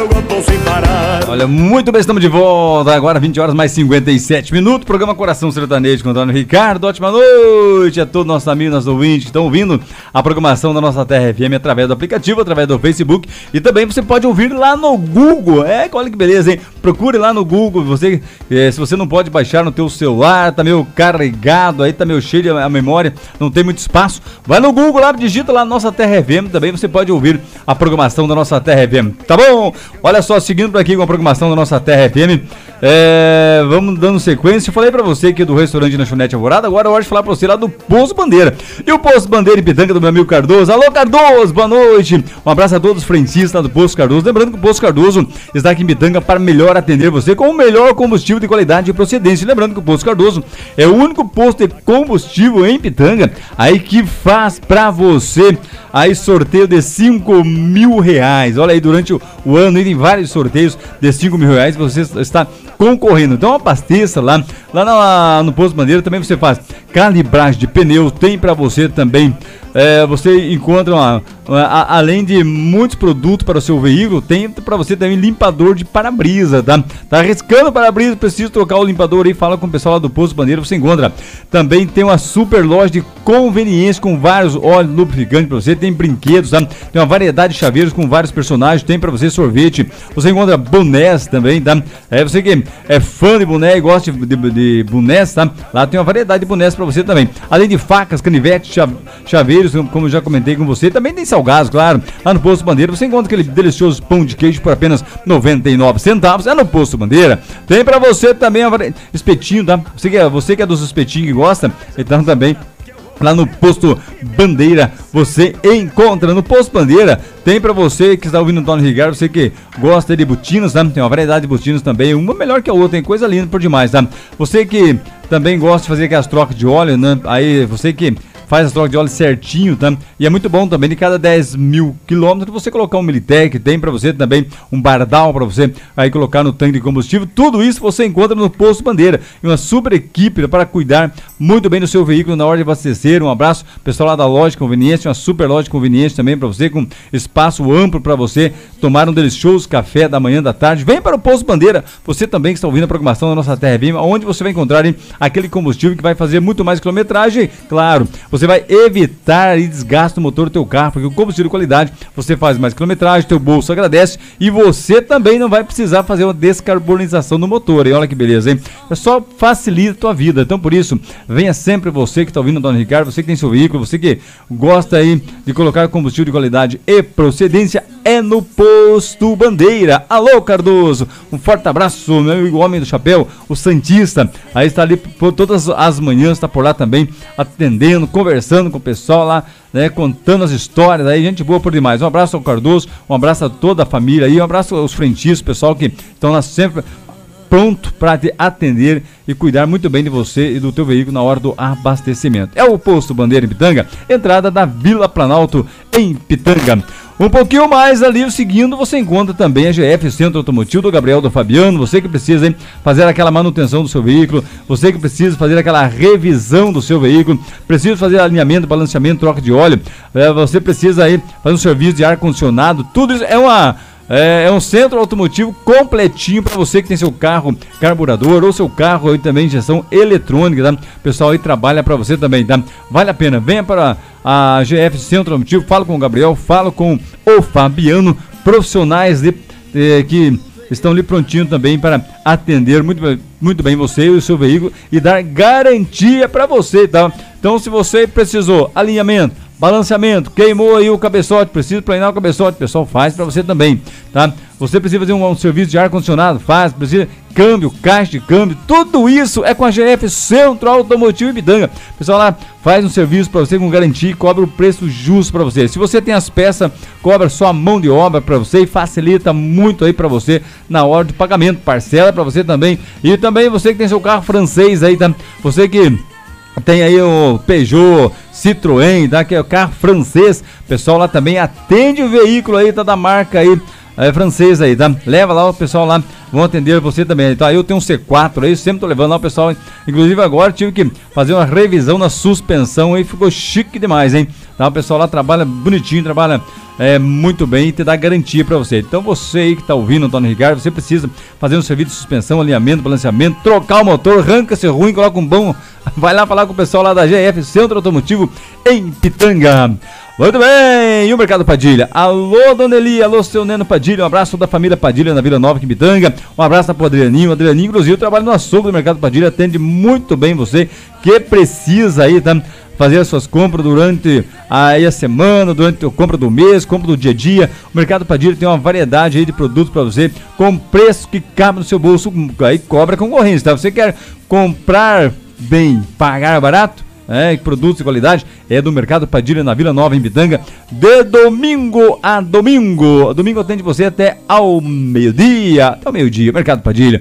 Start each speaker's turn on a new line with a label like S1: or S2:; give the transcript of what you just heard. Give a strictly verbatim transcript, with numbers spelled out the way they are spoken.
S1: Olha, muito bem, estamos de volta. Agora vinte horas mais cinquenta e sete minutos. Programa Coração Sertanejo com o Antônio Ricardo. Ótima noite a todos nossos amigos, nossos ouvintes que estão ouvindo a programação da nossa Terra F M através do aplicativo, através do Facebook. E também você pode ouvir lá no Google. É, olha que beleza, hein? Procure lá no Google. Você, é, se você não pode baixar no teu celular, tá meio carregado, aí tá meio cheio a memória, não tem muito espaço, vai no Google lá, digita lá Nossa Terra F M. Também você pode ouvir a programação da Nossa Terra F M. Tá bom? Olha só, seguindo por aqui com a programação da Nossa Terra F M, é, vamos dando sequência. Eu falei pra você aqui do restaurante Lanchonete Alvorada, agora eu acho falar pra você lá do Posto Bandeira. E o Posto Bandeira em Pitanga do meu amigo Cardoso. Alô, Cardoso, boa noite. Um abraço a todos os frentistas lá do Posto Cardoso. Lembrando que o Posto Cardoso está aqui em Pitanga para melhor atender você com o melhor combustível de qualidade e procedência. Lembrando que o Posto Cardoso é o único posto de combustível em Pitanga aí que faz pra você aí sorteio de cinco mil reais. Olha aí, durante o, o ano tem vários sorteios de cinco mil reais, você está concorrendo. Então abasteça lá, lá na, no Posto Bandeira. Também você faz calibragem de pneus, tem para você também. É, você encontra uma, uma, a, além de muitos produtos para o seu veículo, tem para você também limpador de para-brisa, tá? Tá arriscando o para-brisa, precisa trocar o limpador aí, fala com o pessoal lá do Posto Bandeira, você encontra. Também tem uma super loja de conveniência com vários óleos lubrificantes para você, tem brinquedos, tá? Tem uma variedade de chaveiros com vários personagens, tem para você sorvete, você encontra bonés também, tá? É, você que é fã de boné e gosta de, de, de bonés, tá? Lá tem uma variedade de bonés para você também, além de facas, canivetes, chaveiros, como eu já comentei com você. Também tem salgados, claro. Lá no Posto Bandeira você encontra aquele delicioso pão de queijo por apenas noventa e nove centavos. É no Posto Bandeira. Tem pra você também a espetinho, tá? Você que é, você que é dos espetinhos que gosta, então também lá no Posto Bandeira você encontra. No Posto Bandeira tem pra você que está ouvindo o Antônio Ricardo, você que gosta de botinas, tá? Tem uma variedade de botinas também, uma melhor que a outra, tem coisa linda por demais, tá? Você que também gosta de fazer aquelas trocas de óleo, né? Aí você que faz as trocas de óleo certinho, tá? E é muito bom também, de cada dez mil quilômetros você colocar um Militec, tem pra você também um Bardal pra você aí colocar no tanque de combustível. Tudo isso você encontra no Posto Bandeira. E uma super equipe para cuidar muito bem do seu veículo na hora de abastecer. Um abraço, pessoal lá da loja de conveniência, uma super loja de conveniência também pra você, com espaço amplo pra você tomar um delicioso café da manhã, da tarde. Vem para o Posto Bandeira, você também que está ouvindo a programação da Nossa Terra Viva, onde você vai encontrar hein, aquele combustível que vai fazer muito mais quilometragem, claro. Você vai evitar e desgaste do motor do teu carro, porque o combustível de qualidade, você faz mais quilometragem, teu bolso agradece e você também não vai precisar fazer uma descarbonização do motor, e olha que beleza, hein? É só facilita a tua vida. Então por isso, venha sempre você que está ouvindo o Antônio Ricardo, você que tem seu veículo, você que gosta aí de colocar combustível de qualidade e procedência, é no Posto Bandeira. Alô, Cardoso, um forte abraço, meu amigo homem do chapéu, o Santista, aí está ali por todas as manhãs, está por lá também, atendendo, conversando com o pessoal lá, né, contando as histórias, aí gente boa por demais. Um abraço ao Cardoso, um abraço a toda a família aí, um abraço aos frentistas, pessoal que estão lá sempre pronto para te atender e cuidar muito bem de você e do teu veículo na hora do abastecimento. É o Posto Bandeira em Pitanga, entrada da Vila Planalto em Pitanga. Um pouquinho mais ali, seguindo, você encontra também a G F Centro Automotivo do Gabriel do Fabiano. Você que precisa hein, fazer aquela manutenção do seu veículo, você que precisa fazer aquela revisão do seu veículo, precisa fazer alinhamento, balanceamento, troca de óleo, é, você precisa aí fazer um serviço de ar-condicionado, tudo isso é uma... É, é um centro automotivo completinho para você que tem seu carro carburador ou seu carro aí também injeção eletrônica, tá? O pessoal aí trabalha para você também, tá? Vale a pena, venha para a G F Centro Automotivo, fala com o Gabriel, fala com o Fabiano, profissionais de, de, que estão ali prontinho também para atender muito, muito bem você e o seu veículo e dar garantia para você, tá? Então se você precisou alinhamento, balanceamento, queimou aí o cabeçote, precisa planear o cabeçote, o pessoal faz para você também, tá? Você precisa fazer um, um serviço de ar-condicionado, faz, precisa câmbio, caixa de câmbio, tudo isso é com a G F Centro Automotivo em Pitanga. O pessoal lá faz um serviço para você com garantia e cobra o preço justo para você. Se você tem as peças, cobra só a mão de obra para você e facilita muito aí para você na hora de pagamento, parcela para você também. E também você que tem seu carro francês aí, tá? Você que tem aí o Peugeot, Citroën, tá? Que é o carro francês. O pessoal lá também atende o veículo aí, tá? Da marca aí, é, francês aí, tá? Leva lá, o pessoal lá vão atender você também, tá? Eu tenho um C quatro aí, sempre tô levando lá o pessoal, inclusive agora tive que fazer uma revisão na suspensão aí, ficou chique demais, hein? Tá? O pessoal lá trabalha bonitinho, trabalha é, muito bem e te dá garantia pra você. Então você aí que tá ouvindo, Antônio Ricardo, você precisa fazer um serviço de suspensão, alinhamento, balanceamento, trocar o motor, arranca-se ruim, coloca um bom, vai lá falar com o pessoal lá da G F Centro Automotivo em Pitanga. Muito bem, e o Mercado Padilha? Alô, Dona Eli, alô, seu Neno Padilha, um abraço da família Padilha na Vila Nova, aqui em Pitanga, um abraço pro Adrianinho, o Adrianinho, inclusive, trabalha no açougue do Mercado Padilha, atende muito bem você, que precisa aí, tá? Fazer as suas compras durante aí a semana, durante a compra do mês, compra do dia a dia. O Mercado Padilha tem uma variedade aí de produtos para você, com preço que cabe no seu bolso, aí cobra concorrência, tá? Você quer comprar bem, pagar barato? É, produtos de qualidade, é do Mercado Padilha na Vila Nova, em Pitanga, de domingo a domingo. Domingo atende você até ao meio-dia, até ao meio-dia, Mercado Padilha.